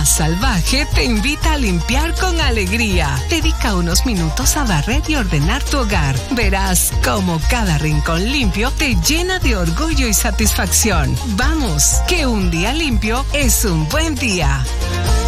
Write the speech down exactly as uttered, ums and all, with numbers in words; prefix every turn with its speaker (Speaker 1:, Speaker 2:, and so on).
Speaker 1: Más Salvaje te invita a limpiar con alegría. Dedica unos minutos a barrer y ordenar tu hogar. Verás cómo cada rincón limpio te llena de orgullo y satisfacción. Vamos, que un día limpio es un buen día.